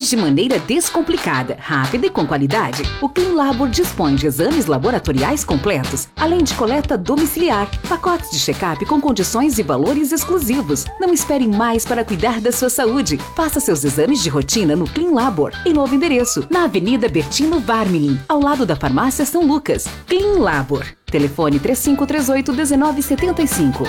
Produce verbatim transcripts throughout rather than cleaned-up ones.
de maneira descomplicada, rápida e com qualidade. O Clean Labor dispõe de exames laboratoriais completos, além de coleta domiciliar, pacotes de check-up com condições e valores exclusivos. Não espere mais para cuidar da sua saúde. Faça seus exames de rotina no Clean Labor, em novo endereço, na Avenida Bertino Varmilin, ao lado da Farmácia São Lucas. Clean Labor. Telefone três cinco três oito, um nove sete cinco.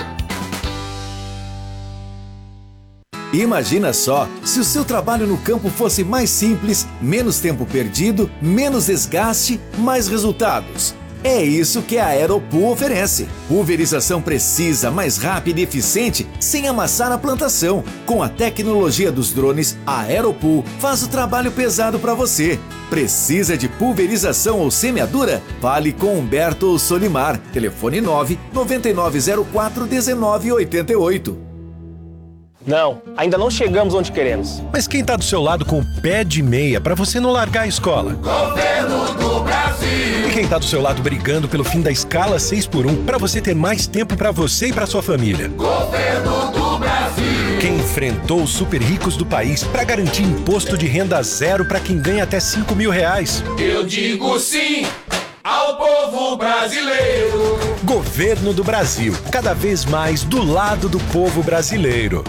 Imagina só, se o seu trabalho no campo fosse mais simples, menos tempo perdido, menos desgaste, mais resultados. É isso que a Aeropool oferece. Pulverização precisa, mais rápida e eficiente, sem amassar a plantação. Com a tecnologia dos drones, a Aeropool faz o trabalho pesado para você. Precisa de pulverização ou semeadura? Fale com Humberto ou Solimar. Telefone nove nove nove zero quatro um nove oito oito. Não, ainda não chegamos onde queremos. Mas quem tá do seu lado com o pé de meia pra você não largar a escola? Governo do Brasil! E quem tá do seu lado brigando pelo fim da escala seis por um pra você ter mais tempo pra você e pra sua família? Governo do Brasil! Quem enfrentou os super ricos do país pra garantir imposto de renda zero pra quem ganha até cinco mil reais? Eu digo sim ao povo brasileiro! Governo do Brasil, cada vez mais do lado do povo brasileiro.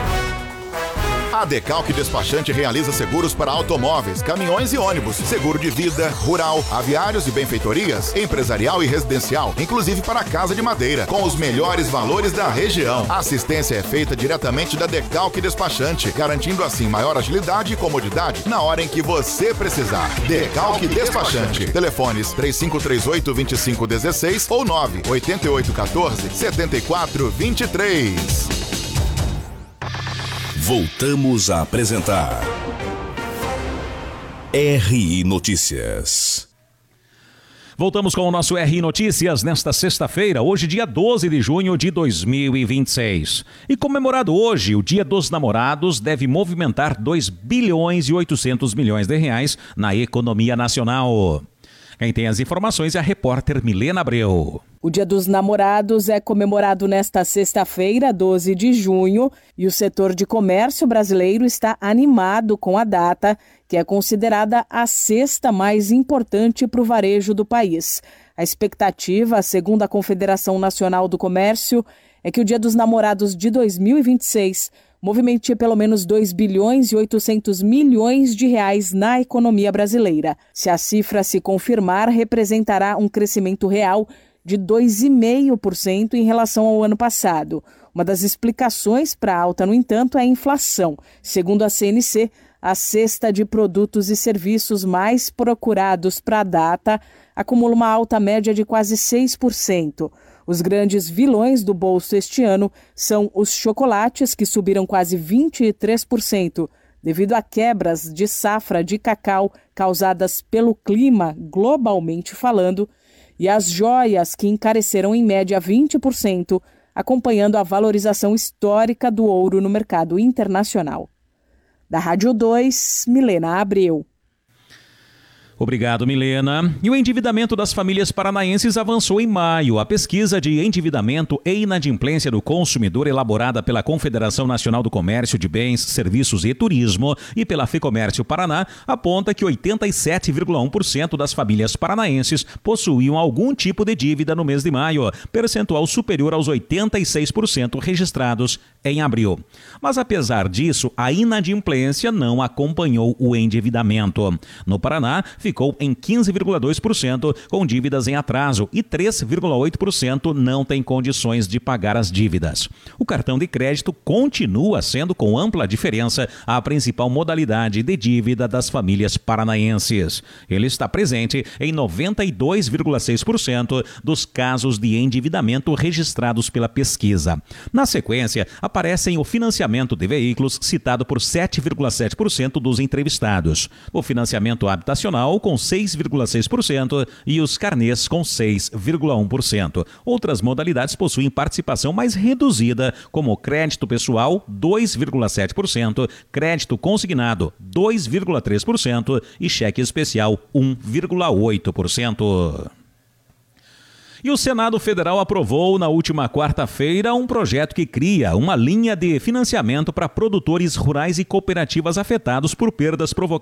A Decalque Despachante realiza seguros para automóveis, caminhões e ônibus, seguro de vida, rural, aviários e benfeitorias, empresarial e residencial, inclusive para casa de madeira, com os melhores valores da região. A assistência é feita diretamente da Decalque Despachante, garantindo assim maior agilidade e comodidade na hora em que você precisar. Decalque Despachante. Telefones três cinco três oito, dois cinco um seis ou nove oito oito um quatro, sete quatro dois três. Voltamos a apresentar R I Notícias. Voltamos com o nosso R I Notícias nesta sexta-feira, hoje dia doze de junho de dois mil e vinte e seis. E comemorado hoje, o Dia dos Namorados deve movimentar dois bilhões e oitocentos milhões de reais na economia nacional. Quem tem as informações é a repórter Milena Abreu. O Dia dos Namorados é comemorado nesta sexta-feira, doze de junho, e o setor de comércio brasileiro está animado com a data, que é considerada a sexta mais importante para o varejo do país. A expectativa, segundo a Confederação Nacional do Comércio, é que o Dia dos Namorados de dois mil e vinte e seis movimente pelo menos dois bilhões e oitocentos milhões de reais na economia brasileira. Se a cifra se confirmar, representará um crescimento real de dois vírgula cinco por cento em relação ao ano passado. Uma das explicações para a alta, no entanto, é a inflação. Segundo a C N C, a cesta de produtos e serviços mais procurados para a data acumula uma alta média de quase seis por cento. Os grandes vilões do bolso este ano são os chocolates, que subiram quase vinte e três por cento, devido a quebras de safra de cacau causadas pelo clima, globalmente falando, e as joias, que encareceram em média vinte por cento, acompanhando a valorização histórica do ouro no mercado internacional. Da Rádio dois, Milena Abreu. Obrigado, Milena. E o endividamento das famílias paranaenses avançou em maio. A pesquisa de endividamento e inadimplência do consumidor, elaborada pela Confederação Nacional do Comércio de Bens, Serviços e Turismo e pela Fecomércio Paraná, aponta que oitenta e sete vírgula um por cento das famílias paranaenses possuíam algum tipo de dívida no mês de maio, percentual superior aos oitenta e seis por cento registrados em abril. Mas, apesar disso, a inadimplência não acompanhou o endividamento. No Paraná, ficou em quinze vírgula dois por cento com dívidas em atraso e três vírgula oito por cento não tem condições de pagar as dívidas. O cartão de crédito continua sendo, com ampla diferença, a principal modalidade de dívida das famílias paranaenses. Ele está presente em noventa e dois vírgula seis por cento dos casos de endividamento registrados pela pesquisa. Na sequência, aparecem o financiamento de veículos, citado por sete vírgula sete por cento dos entrevistados, o financiamento habitacional com seis vírgula seis por cento e os carnês com seis vírgula um por cento. Outras modalidades possuem participação mais reduzida, como crédito pessoal, dois vírgula sete por cento, crédito consignado, dois vírgula três por cento e cheque especial, um vírgula oito por cento. E o Senado Federal aprovou na última quarta-feira um projeto que cria uma linha de financiamento para produtores rurais e cooperativas afetados por perdas provocadas